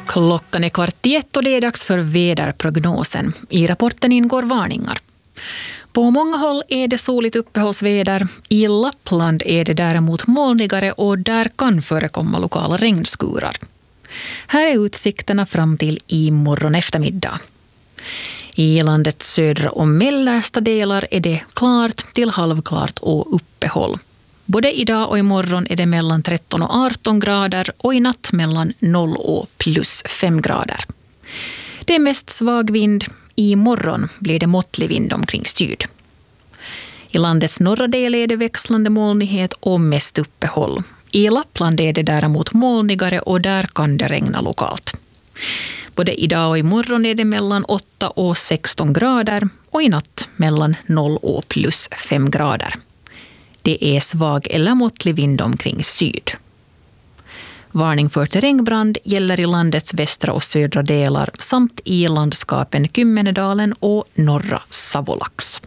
Klockan är 13:15 och det är dags för väderprognosen. I rapporten ingår varningar. På många håll är det soligt uppehållsväder. I Lappland är det däremot molnigare och där kan förekomma lokala regnskurar. Här är utsikterna fram till imorgon eftermiddag. I landets södra och mellersta delar är det klart till halvklart och uppehåll. Både idag och imorgon är det mellan 13 och 18 grader och i natt mellan 0 och plus 5 grader. Det är mest svag vind. Imorgon blir det måttlig vind omkring syd. I landets norra del är det växlande molnighet och mest uppehåll. I Lappland är det däremot molnigare och där kan det regna lokalt. Både idag och imorgon är det mellan 8 och 16 grader och i natt mellan 0 och plus 5 grader. Det är svag eller måttlig vind omkring syd. Varning för terrängbrand gäller i landets västra och södra delar samt i landskapen Kymmenedalen och norra Savolax.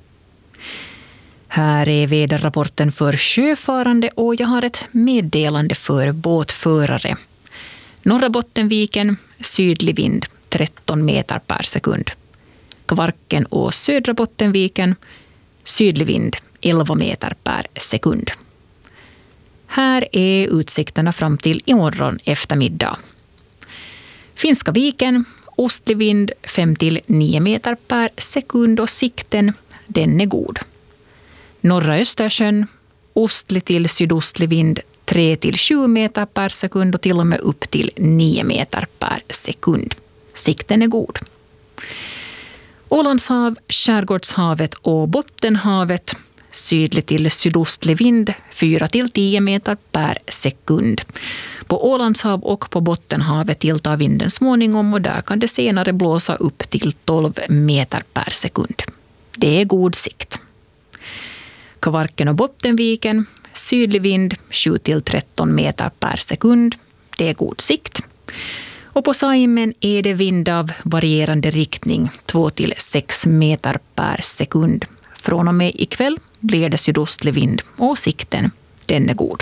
Här är väderrapporten för sjöfarande och jag har ett meddelande för båtförare. Norra Bottenviken, sydlig vind 13 meter per sekund. Kvarken och södra Bottenviken, sydlig vind 11 meter per sekund. Här är utsikterna fram till imorgon eftermiddag. Finska viken, ostlig vind 5-9 meter per sekund och sikten, den är god. Norra Östersjön, ostlig till sydostlig vind 3-7 meter per sekund och till och med upp till 9 meter per sekund. Sikten är god. Ålandshav, Skärgårdshavet och Bottenhavet, sydlig till sydostlig vind 4-10 meter per sekund. På Ålandshav och på Bottenhavet tilltar vinden småningom och där kan det senare blåsa upp till 12 meter per sekund. Det är god sikt. Kvarken och Bottenviken, sydlig vind 7-13 meter per sekund. Det är god sikt. Och på Saimen är det vind av varierande riktning 2-6 meter per sekund. Från och med ikväll blir det sydostlig vind och sikten, den är god.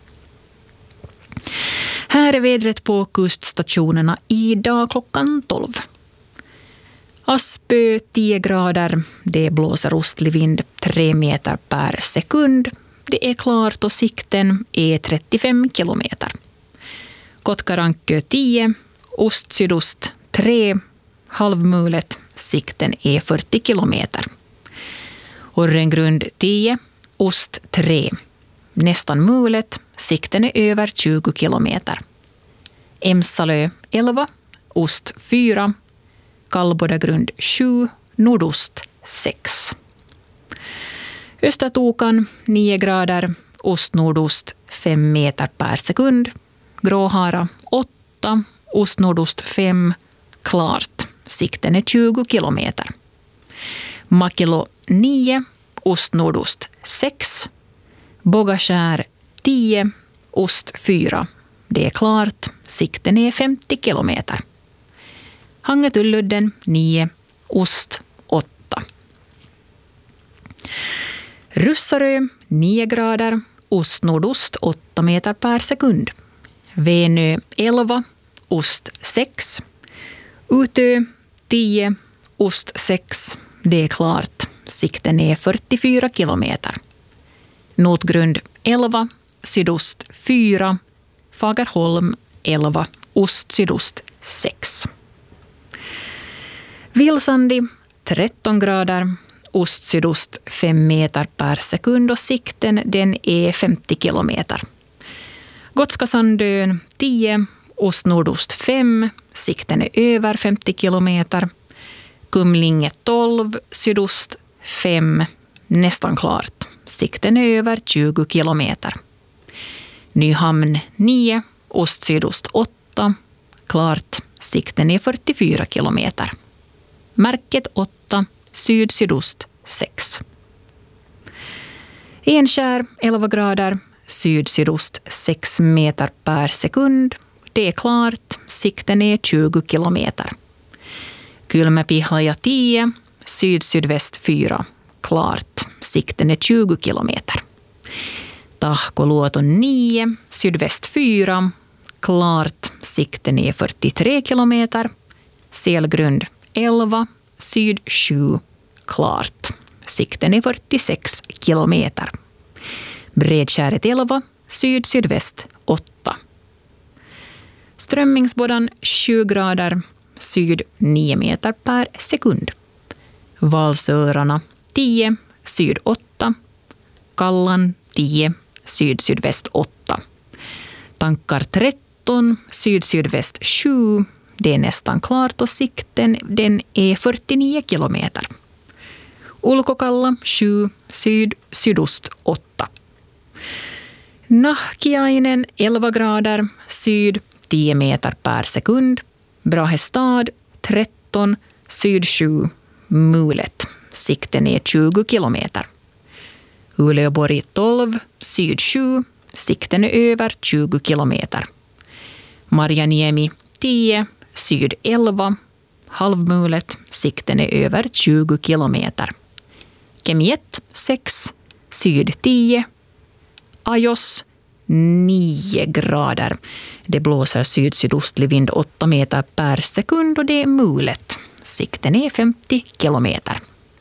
Här är vädret på kuststationerna idag klockan 12. Aspö 10 grader, det blåser ostlig vind 3 meter per sekund. Det är klart och sikten är 35 kilometer. Kotkarankö 10, ost-sydost 3, halvmulet, sikten är 40 kilometer. Orrengrund 10, ost 3, nästan mulet, sikten är över 20 kilometer. Emsalö 11, ost 4, Kallbodagrund 7, nordost 6. Östertokan 9 grader, ost-nordost 5 meter per sekund. Gråhara 8, ost-nordost 5, klart, sikten är 20 kilometer. Makilo 9, ost-nordost 6, Bogaskär 10, ost 4, det är klart, sikten är 50 kilometer. Hangetulludden 9, ost 8. Russarö 9 grader, ost-nordost 8 meter per sekund. Venö 11, ost 6. Utö 10, ost 6, det är klart, sikten är 44 kilometer. Notgrund 11, sydost 4, Fagerholm 11, ost-sydost 6. Vilsandi 13 grader, ost-sydost 5 meter per sekund och sikten den är 50 kilometer. Gotska Sandön 10, ost-nordost 5, sikten är över 50 kilometer. Kumlinge 12, sydost 5, nästan klart, sikten är över 20 kilometer. Nyhamn 9, ost-sydost 8, klart, sikten är 44 kilometer. Märket 8, syd-sydost 6. Enskär 11 grader, syd-sydost 6 meter per sekund. Det är klart, sikten är 20 kilometer. Kylmäpihlaja 10, syd-sydväst 4, klart, sikten är 20 kilometer. Tahkoluoto 9, sydväst 4, klart, sikten är 43 kilometer. Selgrund 11, syd 7, klart. Sikten är 46 kilometer. Bredskäret 11, syd-sydväst 8. Strömmingsbådan 7 grader, syd 9 meter per sekund. Valsörarna 10, syd 8. Kallan 10, syd-sydväst 8. Tankar 13, syd-sydväst 7. Det är nästan klart och sikten den är 49 kilometer. Ulkokalla 7, syd-sydost 8. Nahkiainen 11 grader, syd 10 meter per sekund. Brahestad 13, syd 7, mulet. Sikten är 20 kilometer. Uleåborg 12, syd 7, sikten är över 20 kilometer. Marjaniemi 10, syd 11, halvmulet, sikten är över 20 kilometer. Kemiet 6, syd 10, Ajos 9 grader. Det blåser syd-sydostlig vind 8 meter per sekund och det är mulet. Sikten är 50 kilometer.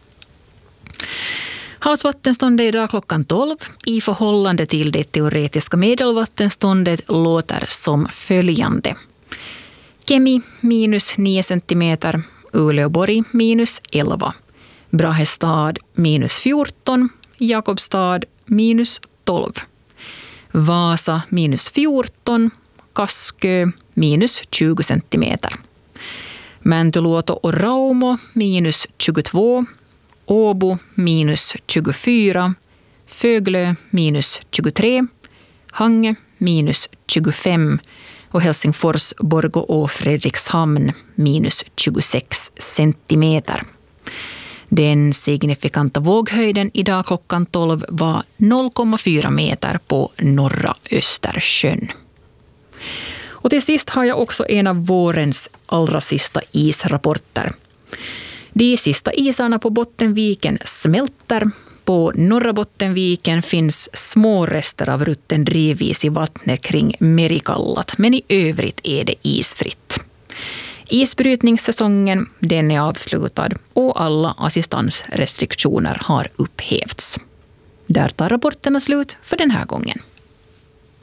Havsvattenståndet är idag klockan 12. I förhållande till det teoretiska medelvattenståndet låter som följande. Kemi minus 9 centimeter, Uleåborg minus 11. Brahestad minus 14, Jakobstad minus 12. Vasa minus 14, Kaskö minus 20 centimeter. Mäntyluoto och Raumo minus 22, Åbo minus 24, Föglö minus 23, Hangö minus 25 och Helsingfors, Borgå och Fredrikshamn minus 26 centimeter. Den signifikanta våghöjden idag klockan 12 var 0,4 meter på norra Östersjön. Och till sist har jag också en av vårens allra sista israpporter. De sista isarna på Bottenviken smälter. På norra Bottenviken finns små rester av rutten drivis i vattnet kring Merikallat, men i övrigt är det isfritt. Isbrytningssäsongen den är avslutad och alla assistansrestriktioner har upphävts. Där tar rapporterna slut för den här gången.